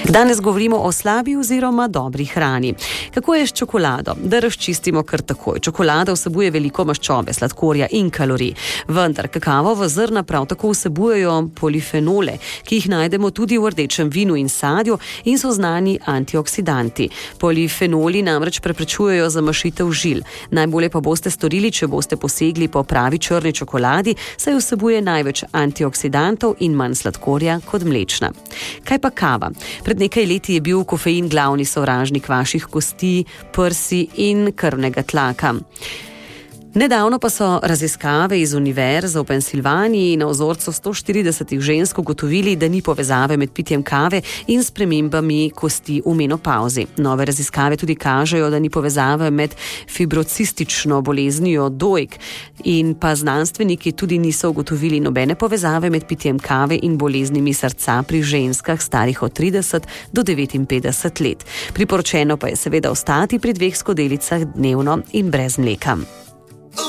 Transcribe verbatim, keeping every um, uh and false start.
Danes govorimo o slabi oziroma dobri hrani. Kako je s čokolado? Da razčistimo kar takoj. Čokolada vsebuje veliko maščobe, sladkorja in kalorij. Vendar kakavova zrna prav tako vsebujejo polifenole, ki jih najdemo tudi v rdečem vinu in sadju in so znani antioksidanti. Polifenoli namreč preprečujejo zamašitev žil. Najbolje pa boste storili, če boste posegli po pravi črni čokoladi, saj vsebuje največ antioksidantov in manj sladkorja kot mlečna. Kaj pa kava? Pred nekaj leti je bil kofein glavni sovražnik vaših kosti, prsi in krvnega tlaka. Nedavno pa so raziskave iz univerze v Pensilvaniji na vzorcu sto štiridesetih žensk ugotovili, da ni povezave med pitjem kave in spremembami kosti v menopavzi. Nove raziskave tudi kažejo, da ni povezave med fibrocistično boleznijo dojk in pa znanstveniki tudi niso ugotovili nobene povezave med pitjem kave in boleznimi srca pri ženskah starih od trideset do devetinpetdeset let. Priporočeno pa je seveda ostati pri dveh skodelicah dnevno in brez mleka.